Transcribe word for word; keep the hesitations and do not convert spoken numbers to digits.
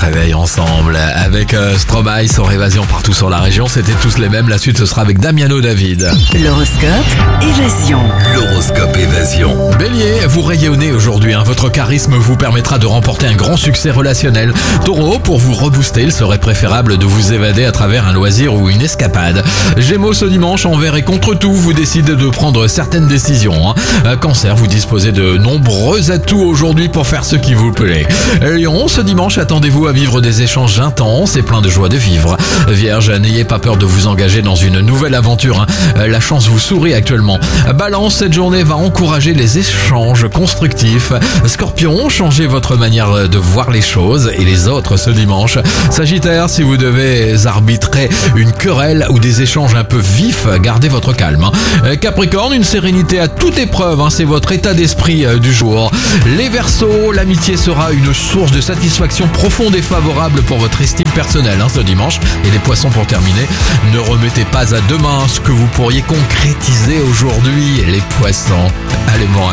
réveille ensemble avec euh, Stromae, son évasion partout sur la région. C'était tous les mêmes. La suite, ce sera avec Damiano David. L'horoscope Évasion. L'horoscope Évasion. Bélier, vous rayonnez aujourd'hui. Hein. Votre charisme vous permettra de remporter un grand succès relationnel. Taureau, pour vous rebooster, il serait préférable de vous évader à travers un loisir ou une escapade. Gémeaux, ce dimanche, envers et contre tout, vous décidez de prendre certaines décisions. Hein. Cancer, vous disposez de nombreux atouts aujourd'hui pour faire ce qui vous plaît. Lion, ce dimanche, attendez-vous à vivre des échanges intenses et pleins de joie de vivre. Vierge, n'ayez pas peur de vous engager dans une nouvelle aventure. Hein. La chance vous sourit actuellement. Balance, cette journée va encourager les échanges constructifs. Scorpion, changez votre manière de voir les choses et les autres ce dimanche. Sagittaire, si vous devez arbitrer une querelle ou des échanges un peu vifs, gardez votre calme. Hein. Capricorne, une sérénité à toute épreuve, hein, c'est votre état d'esprit euh, du jour. Les Verseaux, l'amitié sera une source de satisfaction profonde et favorable pour votre estime personnelle hein, ce dimanche. Et les Poissons, pour terminer, ne remettez pas à demain ce que vous pourriez concrétiser aujourd'hui, les Poissons. Allez, bon